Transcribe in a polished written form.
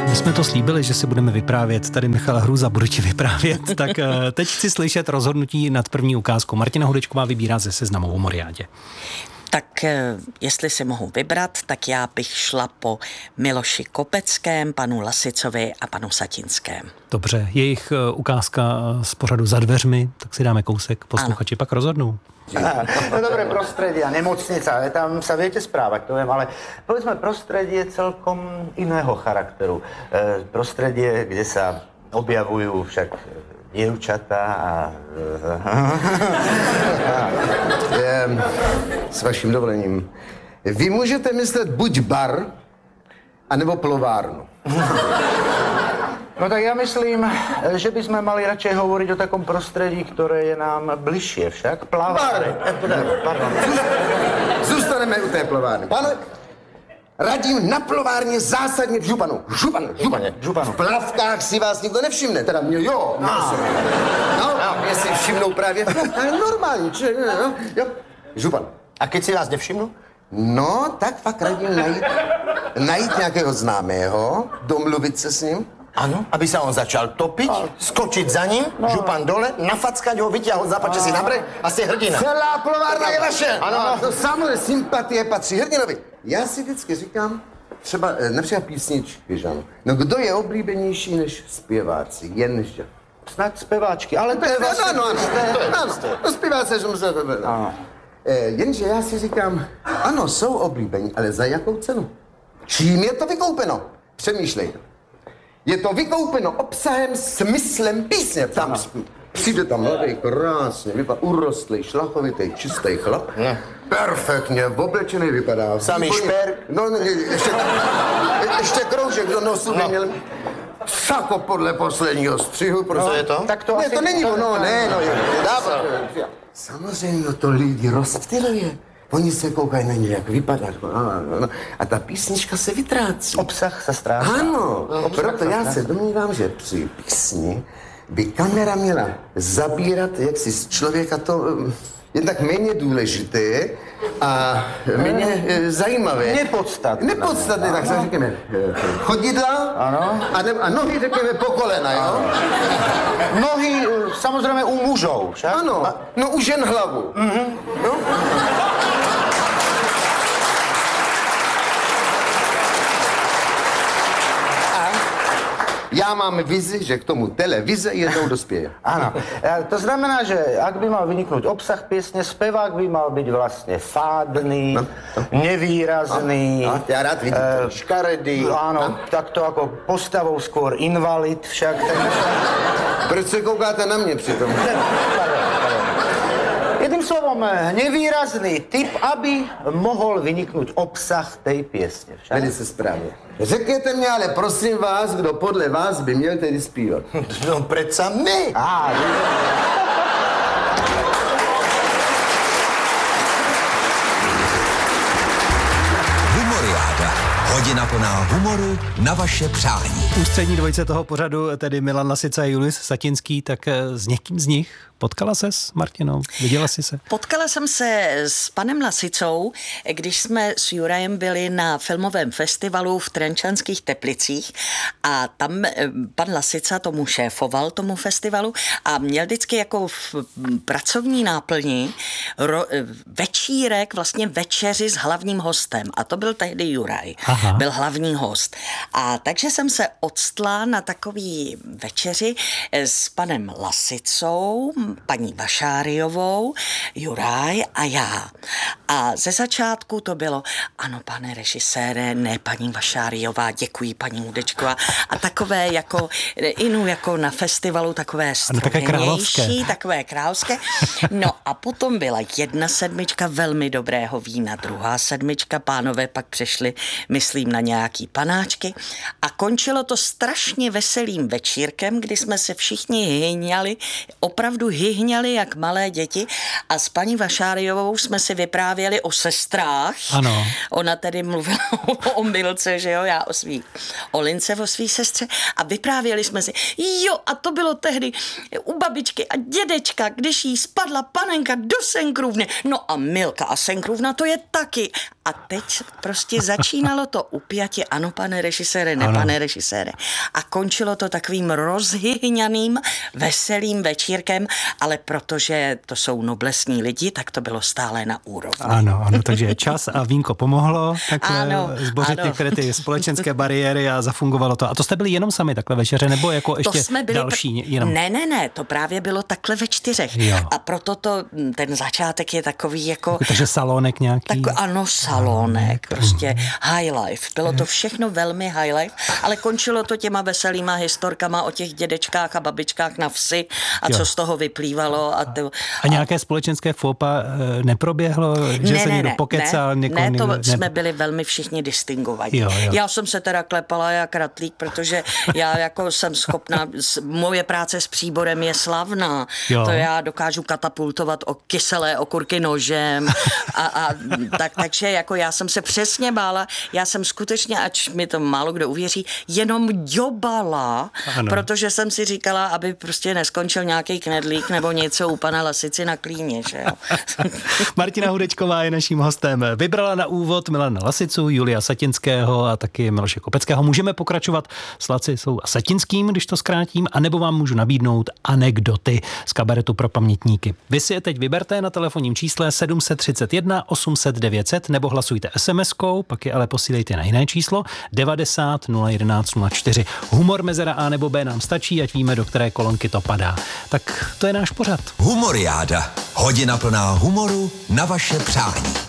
My jsme to slíbili, že si budeme vyprávět. Tady Michal Hruza bude ti vyprávět. Tak teď chci slyšet rozhodnutí nad první ukázkou. Martina Hudečková vybírá ze seznamu o Moriádě. Tak jestli si mohu vybrat, tak já bych šla po Miloši Kopeckém, panu Lasicovi a panu Satinském. Dobře, jejich ukázka z pořadu Za dveřmi, tak si dáme kousek, posluchači pak rozhodnou. No dobré prostredie a nemocnica, tam sa viete správať, to viem, ale povedzme prostredie celkom iného charakteru. Prostredie, kde sa objavujú však dievčatá a... S vaším dovolením. Vy můžete myslet buď bar, anebo plovárnu. No tak ja myslím, že by sme mali radšej hovoriť o takom prostredí, ktoré je nám bližšie však. Plavárne. Pardon. Zůstaneme u té plovárny. Pane, radím na plovárně zásadně v županu. Županu. V plavkách si vás nikdo nevšimne, teda mě jo. No, jestli všimnou právě, ale normální, jo. Župan. A keď si vás nevšimnu? No, tak fakt radím najít nějakého známého, domluvit se s ním. Ano, aby sa on začal topiť, skočiť za ním, župan dole, nafackať ho, vyťahol zapače si na breh a ste hrdina. Celá plovárna je vaše. Ano. To samozřejmě sympatie patří hrdinovi. Já si vždycky říkám, třeba například písničky, že ano. No kdo je oblíbenější než zpěváci, jenže. Snad zpěváčky, ale to je vlastně... No zpěváci, že musí to být. Jenže já si říkám, ano, jsou oblíbení, ale za jakou cenu? Čím je to vykoupeno? Přemýšlejte. Je to vykoupeno obsahem, smyslem písně. Tam přijde tam mladý, krásně, vypadá urostlý, šlachovitý, čistý chlap. Ne. Perfektně, oblečený vypadá. Samý šper. No, ještě kroužek do nosu neměl. Sako podle posledního střihu, prostě je to? Tak to ne, asi... to není ono, dává. Samozřejmě to lidi rozptyluje. Oni se koukají na něj, jak vypadá. A ta písnička se vytrácí. Obsah se ztrácí. Ano, proto já se domnívám, že při písni by kamera měla zabírat jaksi z člověka to jednak méně důležité a méně zajímavé. Nepodstatné, tak se řekněme chodidla a nohy řekněme po kolena, jo? Nohy samozřejmě u mužů, však? Ano, no u žen hlavu. No? Já mám vizi, že k tomu televize jednou dospěje. Áno. To znamená, že ak by mal vyniknúť obsah piesne, spevák by mal byť vlastne fádny, nevýrazný. Ja rád vidím to. Škaredý. Áno, takto ako postavou skôr invalid však. Proč se koukáte na mě přitom? Jedným slovom, nevýrazný typ, aby mohol vyniknúť obsah tej piesne. Velice správně. Řekněte mě ale prosím vás, kdo podle vás by měl tedy zpívat. No predsa my. Humoriáda. Hodina plná humoru na vaše přání. Ústřední dvojice toho pořadu, tedy Milan Lasica a Julius Satinský, tak s někým z nich potkala ses, Martino? Viděla jsi se? Potkala jsem se s panem Lasicou, když jsme s Jurajem byli na filmovém festivalu v Trenčanských Teplicích a tam pan Lasica tomu šéfoval, tomu festivalu a měl vždycky jako v pracovní náplni večírek, vlastně večeři s hlavním hostem a to byl tehdy Juraj. Aha. Byl hlavní host. A takže jsem se odstla na takový večeři s panem Lasicou, paní Vašáriovou, Juraj a já. A ze začátku to bylo, ano, pane režisére, ne, paní Vašáriová, děkuji, paní Hudečková. A takové jako, jako na festivalu, takové strnější, takové královské. No a potom byla 1 sedmička velmi dobrého vína, 2 sedmička, pánové pak přešli, myslím, na nějaký panáčky. A končilo to strašně veselým večírkem, kdy jsme se všichni hyňali, opravdu rozhyhněli jak malé děti a s paní Vašáriovou jsme si vyprávěli o sestrách. Ano. Ona tedy mluvila o Milce, že jo, já o Lince, o svý sestře a vyprávěli jsme si, jo, a to bylo tehdy u babičky a dědečka, když jí spadla panenka do senkrůvny. No a Milka a senkrůvna to je taky. A teď prostě začínalo to upjatě, ano, pane režisére, ne, pane režisére. A končilo to takovým rozhyhňaným, veselým večírkem, ale protože to jsou noblesní lidi, tak to bylo stále na úrovni. Ano, takže čas a vínko pomohlo takhle zbořit některé ty společenské bariéry a zafungovalo to. A to jste byli jenom sami takhle večeře, nebo jako ještě další? Jenom... Ne, to právě bylo takhle ve 4. Jo. A proto ten začátek je takový jako... Takže salonek nějaký? Ano, salonek, prostě high life. Bylo to všechno velmi high life, ale končilo to těma veselýma historkama o těch dědečkách a babičkách na vsi a co z toho vyplývalo. A nějaké společenské fópa neproběhlo? Že se někdo pokecal? Ne, jsme byli velmi všichni distingovaní. Jo. Já jsem se teda klepala jak ratlík, protože já jako jsem schopná, moje práce s příborem je slavná. Jo. To já dokážu katapultovat o kyselé okurky nožem takže jako já jsem se přesně bála, já jsem skutečně, ač mi to málo kdo uvěří, jenom jobala, protože jsem si říkala, aby prostě neskončil nějaký knedlík nebo něco u pana Lasici na klíně, že jo. Martina Hudečková je naším hostem. Vybrala na úvod Milana Lasicu, Julia Satinského a taky Miloše Kopeckého. Můžeme pokračovat s Lacicou a Satinským, když to zkrátím, anebo vám můžu nabídnout anekdoty z kabaretu pro pamětníky. Vy si je teď vyberte na telefonním čísle 731 800 900 nebo hlasujte SMS-kou, pak je ale posílejte na jiné číslo 90 011 04. Humor mezera A nebo B nám stačí, ať víme, do které kolonky to padá. Tak to je náš pořad. Humoriáda. Hodina plná humoru na vaše přání.